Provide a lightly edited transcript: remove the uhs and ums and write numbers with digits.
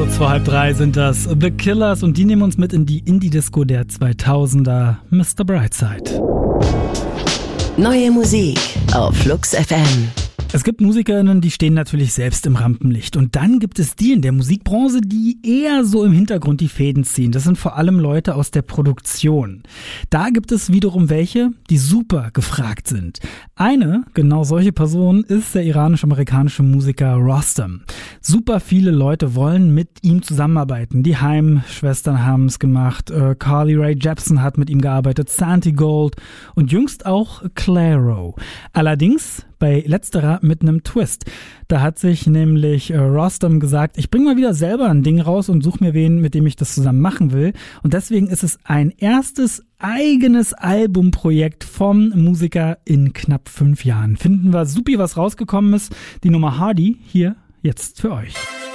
Kurz vor 2:30 sind das The Killers und die nehmen uns mit in die Indie-Disco der 2000er, Mr. Brightside. Neue Musik auf Flux FM. Es gibt MusikerInnen, die stehen natürlich selbst im Rampenlicht. Und dann gibt es die in der Musikbranche, die eher so im Hintergrund die Fäden ziehen. Das sind vor allem Leute aus der Produktion. Da gibt es wiederum welche, die super gefragt sind. Eine, genau solche Person, ist der iranisch-amerikanische Musiker Rostam. Super viele Leute wollen mit ihm zusammenarbeiten. Die Haim-Schwestern haben es gemacht, Carly Rae Jepsen hat mit ihm gearbeitet, Santi Gold und jüngst auch Clairo. Allerdings bei letzterer mit einem Twist. Da hat sich nämlich Rostam gesagt, ich bringe mal wieder selber ein Ding raus und suche mir wen, mit dem ich das zusammen machen will. Und deswegen ist es ein erstes eigenes Albumprojekt vom Musiker in knapp 5 Jahren. Finden wir supi, was rausgekommen ist. Die Nummer Hardy hier jetzt für euch.